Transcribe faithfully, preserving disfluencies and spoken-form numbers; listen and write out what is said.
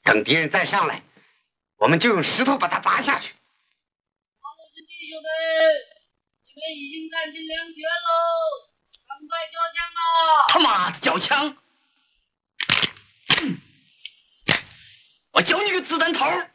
等敌人再上来，我们就用石头把他砸下去。 王老师弟兄们，你们已经占尽粮绝喽，赶快交枪吧！ 他妈的，缴枪！我教你个子弹头！